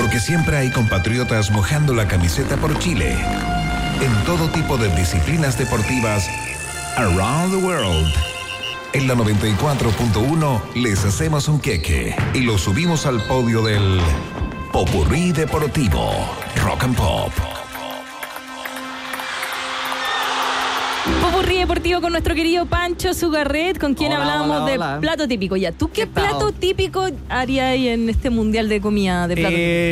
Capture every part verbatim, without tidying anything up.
Porque siempre hay compatriotas mojando la camiseta por Chile. En todo tipo de disciplinas deportivas, around the world. En la noventa y cuatro punto uno les hacemos un queque y lo subimos al podio del Popurrí Deportivo Rock and Pop. Popurrí Deportivo con nuestro querido Pancho Sugarret, con quien Hola, hablábamos hola, de hola. plato típico. Ya, ¿tú qué, ¿Qué plato tal? típico harías en este mundial de comida de plato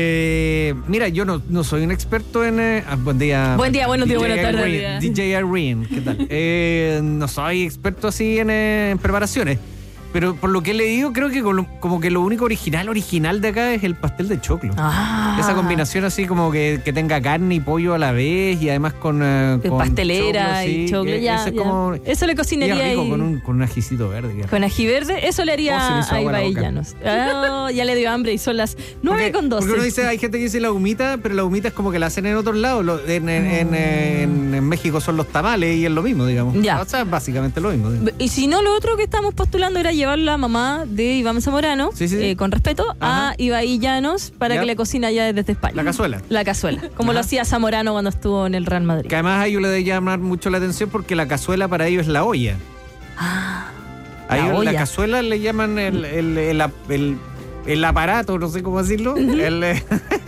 Eh, mira, yo no, no soy un experto en... eh, ah, buen día. Buen día, buenos días, D J buenas tardes, Irene, día. D J Irene, ¿qué tal? Eh, no soy experto así en, eh, en preparaciones. Pero por lo que he leído, creo que con lo- como que lo único original, original de acá es el pastel de choclo. típico? Ah, Esa combinación así como que, que tenga carne y pollo a la vez y además con, eh, de con pastelera choclo, y sí, choclo, que ya, ese es ya. como- Eso le y cocinaría es rico ahí. con un, con un ajicito verde. que- Con ají verde, eso le haría Oh, se me hizo a agua la Ibai boca. Llanos. Ah, ya le dio hambre y son las nueve con doce. Porque uno dice, hay gente que dice la humita, pero la humita es como que la hacen en otros lados. Lo- en, en, en, en- en México son los tamales y es lo mismo, digamos. Ya. O sea, es básicamente lo mismo. digamos. Y si no, lo otro que estábamos postulando era llevar la mamá de Iván Zamorano, Sí, sí, sí. eh, con respeto, Ajá. a Ibai Llanos para Ya. que le cocine allá desde España. La cazuela. La cazuela, como Ajá. lo hacía Zamorano cuando estuvo en el Real Madrid. Que además a ellos les debe llamar mucho la atención porque la cazuela para ellos es la olla. Ah, A la ellos olla. la cazuela le llaman el, el, el, ap- el- el aparato, no sé cómo decirlo. El, eh,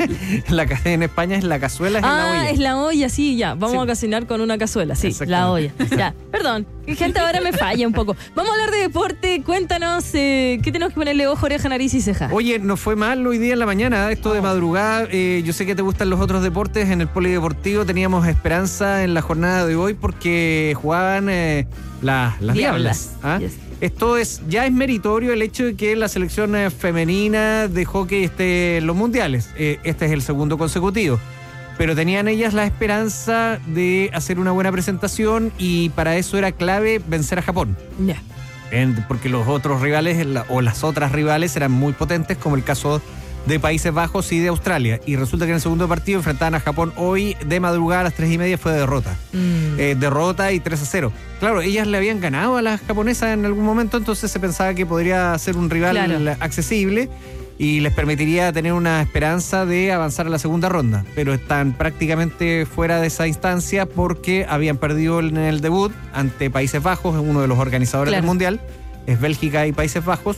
la, ca- en España es la cazuela, es la Ah, olla. es la olla, sí, ya. Vamos Sí. a cocinar con una cazuela, sí, la olla. Exactamente. Ya, perdón, que gente ahora me falla un poco. Vamos a hablar de deporte, cuéntanos, eh, ¿qué tenemos que ponerle ojo, oreja, nariz y ceja? Oye, nos fue mal hoy día en la mañana, esto de madrugada. Eh, yo sé que te gustan los otros deportes. En el polideportivo teníamos esperanza en la jornada de hoy porque jugaban eh, la- las Diablas. diablas. ¿ah? Yes. Esto es ya es meritorio el hecho de que la selección eh, femenina de hockey esté en los mundiales. Eh, este es el segundo consecutivo. Pero tenían ellas la esperanza de hacer una buena presentación y para eso era clave vencer a Japón. Ya. En- porque los otros rivales la- o las otras rivales eran muy potentes, como el caso de Países Bajos y de Australia. Y resulta que en el segundo partido enfrentaban a Japón hoy de madrugada a las tres y media, fue derrota. Mm. Eh, derrota y tres a cero. Claro, ellas le habían ganado a las japonesas en algún momento, entonces se pensaba que podría ser un rival Claro. accesible y les permitiría tener una esperanza de avanzar a la segunda ronda. Pero están prácticamente fuera de esa instancia porque habían perdido en el debut ante Países Bajos, uno de los organizadores Claro. del Mundial. Es Bélgica y Países Bajos.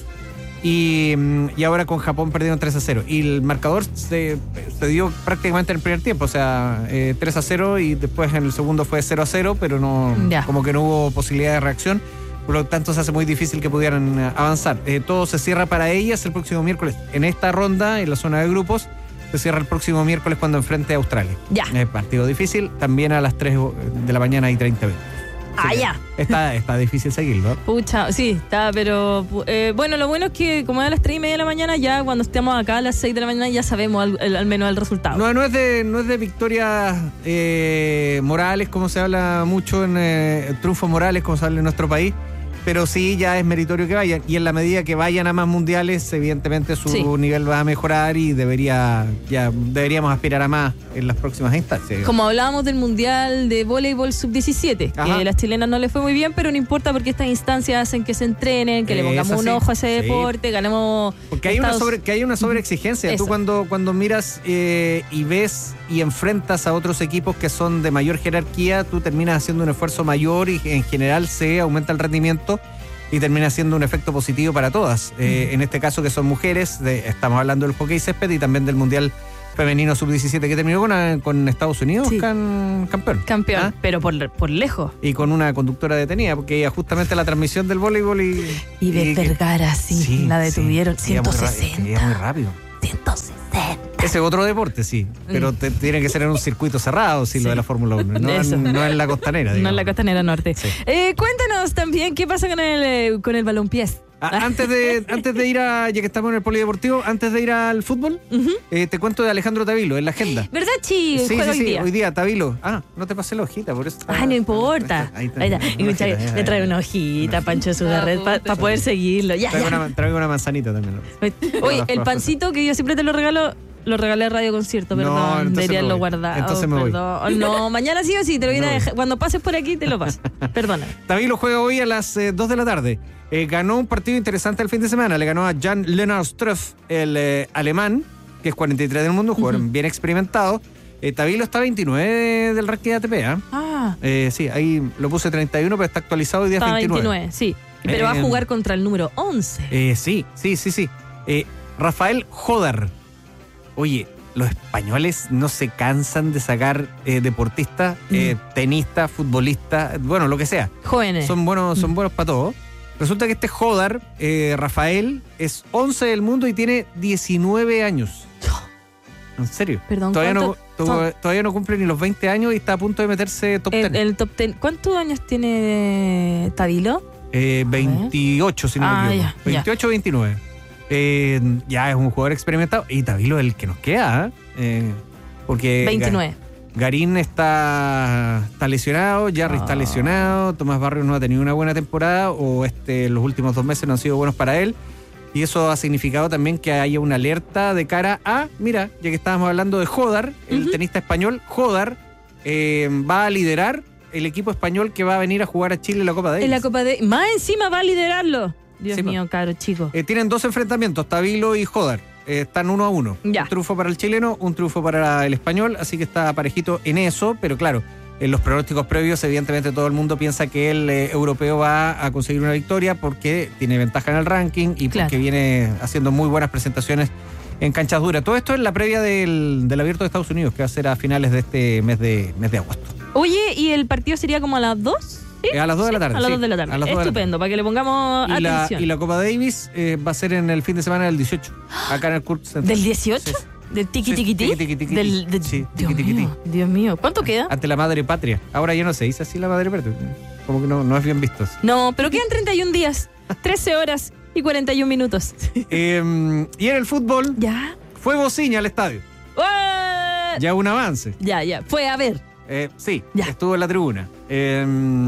Y, mm, y ahora con Japón perdieron tres a cero. Y el marcador se, se dio prácticamente en el primer tiempo. O sea, eh, tres a cero y después en el segundo fue cero a cero, pero no, Ya. como que no hubo posibilidad de reacción. Por lo tanto, se hace muy difícil que pudieran eh, avanzar. Eh, todo se cierra para ellas el próximo miércoles. En esta ronda, en la zona de grupos, se cierra el próximo miércoles cuando enfrente a Australia. Ya. Eh, partido difícil, también a las tres de la mañana y treinta minutos. Ah, Así que ya. Está, está difícil seguirlo. Pucha, sí, está, pero eh, bueno, lo bueno es que como es a las tres y media de la mañana, ya cuando estemos acá a las seis de la mañana ya sabemos al, el- al menos el resultado. No, no es de, no es de victorias eh, morales, como se habla mucho en eh, triunfos morales, como se habla en nuestro país, pero sí ya es meritorio que vayan. Y en la medida que vayan a más mundiales, evidentemente su Sí. nivel va a mejorar y debería ya deberíamos aspirar a más en las próximas instancias. Como hablábamos del Mundial de Voleibol sub diecisiete, que Ajá. a las chilenas no les fue muy bien, pero no importa porque estas instancias hacen que se entrenen, que le Es pongamos un así, ojo a ese sí. deporte, ganemos... Porque hay una Estados- sobre, que hay una sobreexigencia. Eso. Tú cuando, cuando miras eh, y ves y enfrentas a otros equipos que son de mayor jerarquía, tú terminas haciendo un esfuerzo mayor y en general se aumenta el rendimiento y termina siendo un efecto positivo para todas. Eh, en este caso que son mujeres, de- estamos hablando del hockey césped y también del Mundial Femenino sub diecisiete que terminó con, con Estados Unidos Sí. can- campeón. Campeón, ¿Ah? pero por, por lejos. Y con una conductora detenida, porque ella justamente la transmisión del voleibol y... Y de Vergara, sí, la detuvieron. sí, iba muy ra- ciento sesenta. iba muy rápido. ciento sesenta. Ese es otro deporte, sí, pero te- tiene que ser en un circuito cerrado, sí, Sí. lo de la Fórmula uno, no Eso. en, no en la costanera. No digamos. en la costanera norte. Sí. Eh, cuéntanos también qué pasa con el, eh, con el balompiés. Ah, antes, de, antes de ir a, ya que estamos en el polideportivo, antes de ir al fútbol, Ujú. eh, te cuento de Alejandro Tavilo, en la agenda. ¿Verdad, Chi? Sí, Juega sí, hoy sí, día. hoy día, Tavilo. Ah, no te pasé la hojita, por eso. Ah, no importa. Ahí está. Ahí está. Una Escucha, hojita, le ahí, trae ahí. una hojita, Una Pancho Sugarret, para poder seguirlo. Ya, Traigo ya. una, traigo una manzanita también. Oye, el pancito que yo siempre te lo regalo, lo regalé a Radio Concierto, No, perdón. entonces me Deberían lo voy. guardar. Entonces me voy. Perdón. No, mañana sí o sí, te lo voy a Me voy. dejar. Cuando pases por aquí, te lo paso. Perdona. Tavilo juega hoy a las eh, dos de la tarde. Eh, ganó un partido interesante el fin de semana. Le ganó a Jan Lennart Struff, el eh, alemán, que es cuarenta y tres del mundo, un jugador uh-huh. bien experimentado. Eh, Tavilo está veintinueve del ranking A T P, ¿eh? Ah. Eh, sí, ahí lo puse treinta y uno, pero está actualizado hoy día está veintinueve. veintinueve, sí. Pero eh, va a jugar contra el número once. Eh, sí, sí, sí, sí. Eh, Rafael Jodar. Oye, los españoles no se cansan de sacar eh, deportistas, mm. eh, tenistas, futbolistas, bueno, lo que sea. Jóvenes. Son buenos, son mm. buenos para todo. Resulta que este Jodar, eh, Rafael, es once del mundo y tiene diecinueve años. ¿En serio? Perdón, todavía no, son... todavía no cumple ni los veinte años y está a punto de meterse top el, diez. El top diez. ¿Cuántos años tiene Tavilo? Eh, veintiocho, si no ah, me equivoco. Ya, veintiocho o veintinueve. Eh, ya es un jugador experimentado. Y Tavilo es el que nos queda. Eh, porque veintinueve. Garín está, está lesionado, Jarry oh. está lesionado, Tomás Barrios no ha tenido una buena temporada, o este, los últimos dos meses no han sido buenos para él. Y eso ha significado también que haya una alerta de cara a, mira, ya que estábamos hablando de Jodar, el uh-huh. tenista español, Jodar eh, va a liderar el equipo español que va a venir a jugar a Chile en la Copa Davis. En la Copa Davis. Más encima va a liderarlo. Dios sí, mío, caro chico. Eh, tienen dos enfrentamientos, Tavilo y Jodar. Eh, están uno a uno. Ya. Un triunfo para el chileno, un triunfo para el español, así que está parejito en eso, pero claro, en los pronósticos previos, evidentemente todo el mundo piensa que el eh, europeo va a conseguir una victoria porque tiene ventaja en el ranking y claro. porque viene haciendo muy buenas presentaciones en canchas duras. Todo esto es la previa del, del Abierto de Estados Unidos, que va a ser a finales de este mes de, mes de agosto. Oye, ¿y el partido sería como a las dos? ¿Sí? Eh, a las dos sí, de la tarde. A las sí, dos de la tarde. Estupendo, la tarde. Para que le pongamos y atención. La, y la Copa Davis eh, va a ser en el fin de semana del dieciocho, acá en el Kurt Center. ¿Del dieciocho? Sí. ¿Del tiki tiki sí, tiki, tiki, Del, de, sí, Dios, tiki, tiki, mío, Dios mío, ¿cuánto queda? Ante la madre patria. Ahora ya no se dice así la madre patria. Como que no, no es bien visto. No, pero quedan treinta y un días, trece horas y cuarenta y un minutos. Eh, y en el fútbol, ya fue Bociña al estadio. ¡Oh! Ya un avance. Ya, ya, fue a ver. Eh, sí, ya. Estuvo en la tribuna. Eh,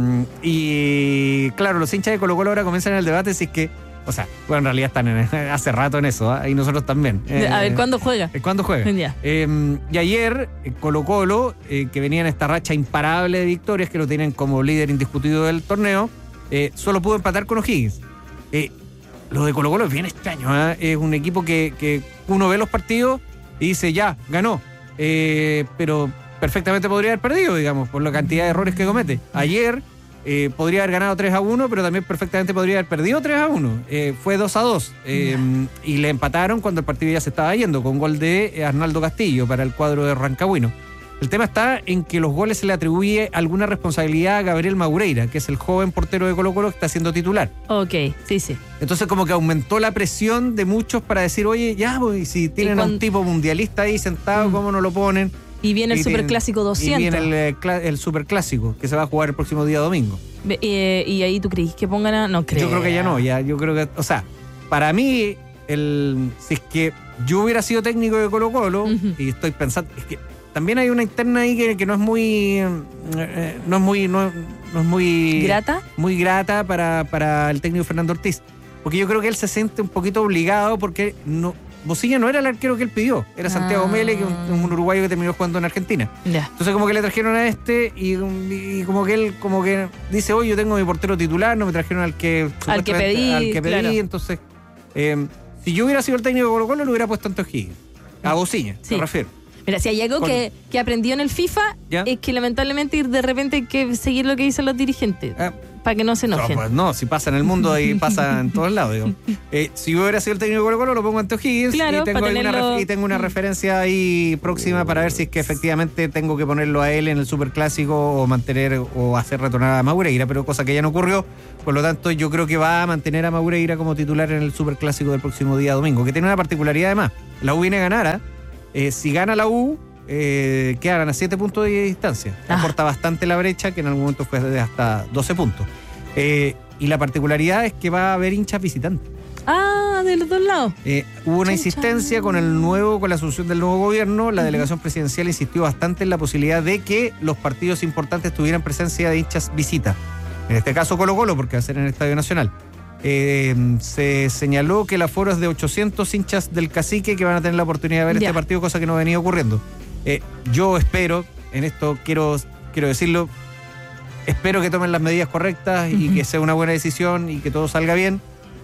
y claro, los hinchas de Colo Colo ahora comienzan el debate si es que, o sea, bueno, en realidad están en, hace rato en eso, ¿eh? Y nosotros también. Eh, a ver, ¿cuándo juega? ¿Cuándo juega? Ya. Eh, y ayer, Colo Colo, eh, que venía en esta racha imparable de victorias, que lo tienen como líder indiscutido del torneo, eh, solo pudo empatar con O'Higgins. Eh, lo de Colo Colo es bien extraño, ¿eh? Es un equipo que, que uno ve los partidos y dice, ya, ganó. Eh, pero perfectamente podría haber perdido, digamos, por la cantidad de errores que comete. Ayer eh, podría haber ganado tres a uno, pero también perfectamente podría haber perdido tres a uno. Eh, fue dos a dos. Eh, y le empataron cuando el partido ya se estaba yendo, con gol de Arnaldo Castillo para el cuadro de Rancagüino. El tema está en que los goles se le atribuye alguna responsabilidad a Gabriel Madureira, que es el joven portero de Colo Colo que está siendo titular. Ok, sí, sí. Entonces como que aumentó la presión de muchos para decir, oye, ya, pues, si tienen cuando... a un tipo mundialista ahí sentado, mm. ¿cómo no lo ponen? Y viene el Superclásico doscientos. Y viene el, el Superclásico, que se va a jugar el próximo día domingo. Y, y ahí tú crees que pongan a... No creo. Yo creo que ya no, ya, yo creo que... O sea, para mí, el, si es que yo hubiera sido técnico de Colo Colo, uh-huh. y estoy pensando... Es que también hay una interna ahí que, que no es muy... Eh, no es muy... No, no es muy... ¿Grata? Muy grata para, para el técnico Fernando Ortiz. Porque yo creo que él se siente un poquito obligado porque no... Bociña no era el arquero que él pidió, era Santiago ah. Mele, que es un, un uruguayo que terminó jugando en Argentina. Yeah. Entonces como que le trajeron a este y, y como que él como que dice, oye, yo tengo mi portero titular, no me trajeron al que al que pedí, al que pedí. Claro. Entonces, eh, si yo hubiera sido el técnico de Colo Colo, lo hubiera puesto ante O'Higgins. A Bociña, sí. me refiero. Mira, si hay algo que, que aprendió en el FIFA, ¿ya? Es que lamentablemente de repente hay que seguir lo que dicen los dirigentes. Ah. Para que no se enojen. No, pues no, si pasa en el mundo y pasa en todos lados. Digo. Eh, si yo hubiera sido el técnico de Colo Colo, lo pongo ante O'Higgins, claro, y, tengo tenerlo... una, y tengo una referencia ahí próxima para ver si es que efectivamente tengo que ponerlo a él en el Superclásico o mantener o hacer retornar a Madureira, pero cosa que ya no ocurrió. Por lo tanto, yo creo que va a mantener a Madureira como titular en el Superclásico del próximo día domingo, que tiene una particularidad además. La U viene a ganar, eh, si gana la U, eh, quedan a siete puntos de distancia. Ah. Acorta bastante la brecha, que en algún momento fue de hasta doce puntos. Eh, y la particularidad es que va a haber hinchas visitantes. Ah, de los dos lados. Eh, hubo una chan, insistencia chan. con el nuevo, con la asunción del nuevo gobierno. La uh-huh. delegación presidencial insistió bastante en la posibilidad de que los partidos importantes tuvieran presencia de hinchas visita. En este caso Colo Colo, porque va a ser en el Estadio Nacional. Eh, se señaló que el aforo es de ochocientos hinchas del Cacique que van a tener la oportunidad de ver yeah. este partido, cosa que no venía ocurriendo. Eh, yo espero, en esto quiero, quiero decirlo, espero que tomen las medidas correctas uh-huh. y que sea una buena decisión y que todo salga bien.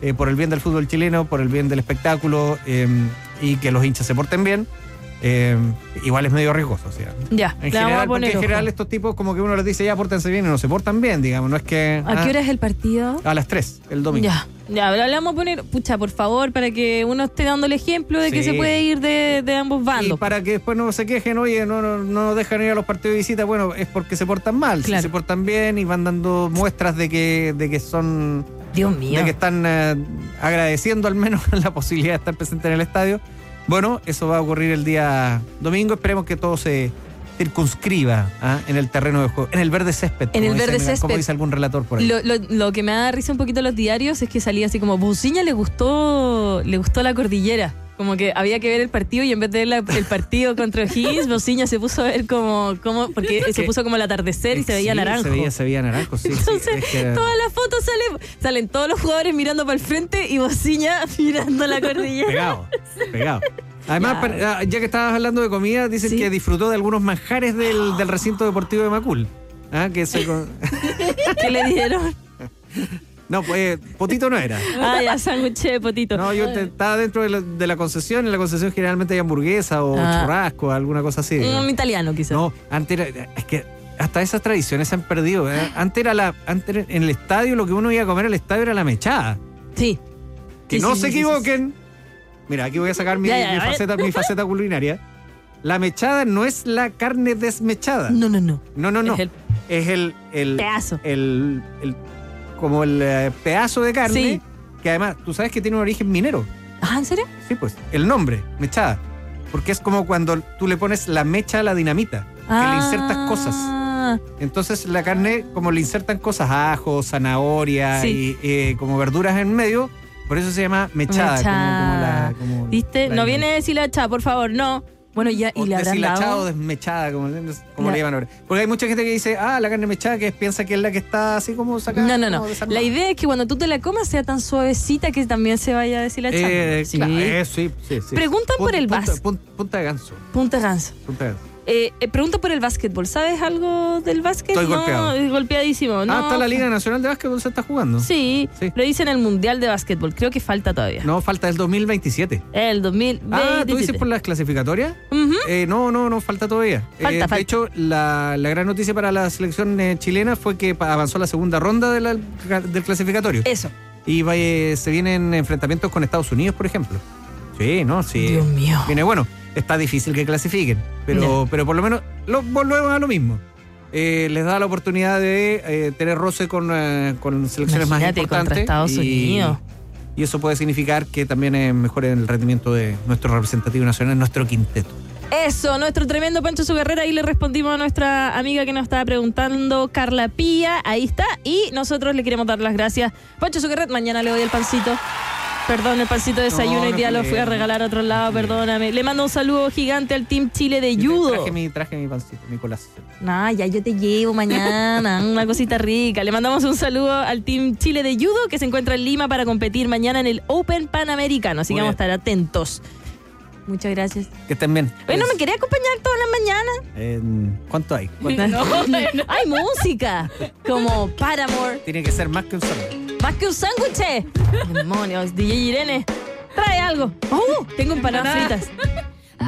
eh, por el bien del fútbol chileno, por el bien del espectáculo eh, y que los hinchas se porten bien. Eh, igual es medio riesgoso, o sea. Ya, en le vamos a general, poner porque en general ojo. estos tipos como que uno les dice ya pórtense bien y no se portan bien, digamos, no es que... ¿A ah, qué hora es el partido? A las tres, el domingo. Ya, ya, pero le vamos a poner, pucha, por favor, para que uno esté dando el ejemplo de que Sí. se puede ir de, de ambos Y bandos. para que después no se quejen, oye, no, no, no dejan ir a los partidos de visita, bueno, es porque se portan mal. Claro. Si se portan bien y van dando muestras de que, de que son... Dios mío. de que están eh, agradeciendo al menos la posibilidad de estar presente en el estadio. Bueno, eso va a ocurrir el día domingo. Esperemos que todo se circunscriba ¿ah? en el terreno de juego, en el verde césped. En como el verde dice- césped. Como dice algún relator por ahí. Lo, lo, lo que me da risa un poquito en los diarios es que salía así como, Bociña le gustó, le gustó la cordillera. Como que había que ver el partido y en vez de ver la- el partido contra O'Higgins, Bociña se puso a ver como, como porque se puso como el atardecer y se veía Sí, naranjo. Se veía, se veía naranjo, sí. sí, Entonces, es que- todas las fotos salen, salen todos los jugadores mirando para el frente y Bociña mirando la cordillera. Pegado, pegado. Además, Ya. pa- ya que estabas hablando de comida, dicen Sí. que disfrutó de algunos manjares del, del recinto deportivo de Macul. ¿Ah? Que se con- ¿Qué le dieron? No, pues potito no era. Ah, ya, sándwich de potito. No, yo te- estaba dentro de la, de la concesión. En la concesión generalmente hay hamburguesa o Ah. churrasco, alguna cosa así. Un italiano, quizás. No, antes era, es que hasta esas tradiciones se han perdido. ¿eh? Antes era la, antes era- en el estadio lo que uno iba a comer al estadio era la mechada. Sí. Que Sí, no sí, se sí, sí, equivoquen. Mira, aquí voy a sacar mi, Ya, ya, mi a ver. faceta, mi faceta culinaria. La mechada no es la carne desmechada. No, no, no. No, no, no. Es el Es el, el pedazo. El, el- como el eh, pedazo de carne Sí. que además, tú sabes que tiene un origen minero. Ah, ¿en serio? Sí, pues, el nombre, mechada. Porque es como cuando tú le pones la mecha a la dinamita, que le insertas cosas. Ah, Entonces la carne, como le insertan cosas, ajo, zanahoria Sí. y eh, como verduras en medio, por eso se llama mechada. Mechada. Como, como la, como ¿Viste? la No dinamita. viene deshilachada, por favor, no. Bueno, ya, y O le habrán deshilachada o dado... desmechada, como, como La- le llaman ahora. Porque hay mucha gente que dice, ah, la carne mechada, que piensa que es la que está así como sacada. No, no, no. como desarmada. La idea es que cuando tú te la comas sea tan suavecita que también se vaya deshilachando. Eh, Sí. claro, eh, sí, sí, sí. Preguntan por el punta, bas- punta, punta de ganso. Punta ganso. Punta de ganso. Eh, eh, pregunta por el básquetbol. ¿Sabes algo del básquet? Estoy no, golpeado. es golpeadísimo. No. Ah, está la Liga Nacional de Básquetbol, se está jugando. Sí, Sí. pero dicen el Mundial de Básquetbol. Creo que falta todavía. No, falta el dos mil veintisiete. El dos mil veinte. Ah, ¿tú dices por las clasificatorias? Ujú. Eh, no, no, no, falta todavía. Falta, Eh, falta. De hecho, la, la gran noticia para la selección eh, chilena fue que pa- avanzó la segunda ronda de la- del clasificatorio. Eso. Y va, eh, se vienen enfrentamientos con Estados Unidos, por ejemplo. Sí, ¿no? Sí. Dios mío. Viene bueno. Está difícil que clasifiquen, pero, pero por lo menos lo, volvemos a lo mismo. Eh, les da la oportunidad de eh, tener roce con, eh, con selecciones Imagínate, más importantes. contra Estados y, Unidos. Y eso puede significar que también eh, mejore el rendimiento de nuestro representativo nacional, nuestro quinteto. Eso, nuestro tremendo Pancho Sugarrera. Ahí le respondimos a nuestra amiga que nos estaba preguntando, Carla Pía. Ahí está. Y nosotros le queremos dar las gracias. Pancho Sugarrera, mañana le doy el pancito. Perdón, el pancito de desayuno. No, Hoy no día lo pelees. fui a regalar a otro lado, perdóname. Le mando un saludo gigante al Team Chile de Yo judo. Traje mi, traje mi pancito, mi colación. Nah, ya yo te llevo mañana, una cosita rica. Le mandamos un saludo al Team Chile de Judo que se encuentra en Lima para competir mañana en el Open Panamericano. Así Muy que vamos a bien. estar atentos. Muchas gracias. Que estén bien. Oye, ¿no Es- me quería acompañar todas las mañanas? eh, ¿Cuánto hay? ¿Cuánto- Hay música, como Paramore. Tiene que ser más que un sándwich. Más que un sándwich. Demonios, D J Irene, trae algo. Oh, tengo empanadas fritas.